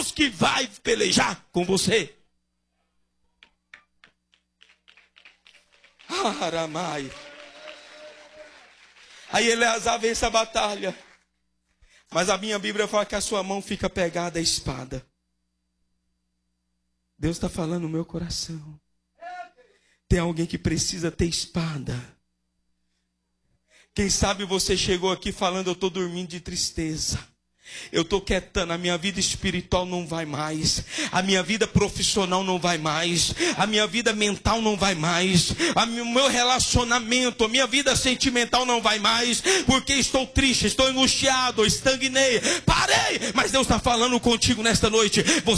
Deus que vai pelejar com você. Aramai. Aí Eleazar vence a batalha. Mas a minha Bíblia fala que a sua mão fica pegada à espada. Deus está falando no meu coração. Tem alguém que precisa ter espada. Quem sabe você chegou aqui falando, eu estou dormindo de tristeza. Eu estou quietando, a minha vida espiritual não vai mais. A minha vida profissional não vai mais. A minha vida mental não vai mais. O meu relacionamento, a minha vida sentimental não vai mais. Porque estou triste, estou angustiado, estagnei, parei. Mas Deus está falando contigo nesta noite.